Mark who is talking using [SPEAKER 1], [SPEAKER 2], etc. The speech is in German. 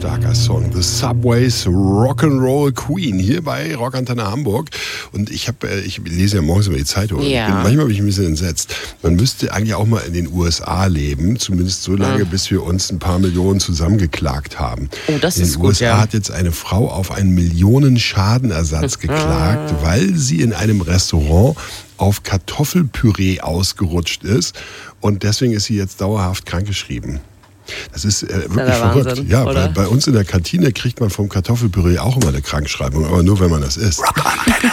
[SPEAKER 1] starker Song. The Subways Rock'n'Roll Queen hier bei Rockantenne Hamburg. Und ich lese ja morgens immer die Zeitung.
[SPEAKER 2] Ja.
[SPEAKER 1] Manchmal bin ich ein bisschen entsetzt. Man müsste eigentlich auch mal in den USA leben, zumindest so lange, bis wir uns ein paar Millionen zusammengeklagt haben.
[SPEAKER 2] Oh, das ist gut,
[SPEAKER 1] In den USA
[SPEAKER 2] ja.
[SPEAKER 1] hat jetzt eine Frau auf einen Millionen-Schadenersatz geklagt, weil sie in einem Restaurant auf Kartoffelpüree ausgerutscht ist. Und deswegen ist sie jetzt dauerhaft krankgeschrieben. Das ist wirklich verrückt.
[SPEAKER 2] Wahnsinn,
[SPEAKER 1] ja,
[SPEAKER 2] oder?
[SPEAKER 1] weil bei uns in der Kantine kriegt man vom Kartoffelpüree auch immer eine Krankschreibung, aber nur wenn man das isst.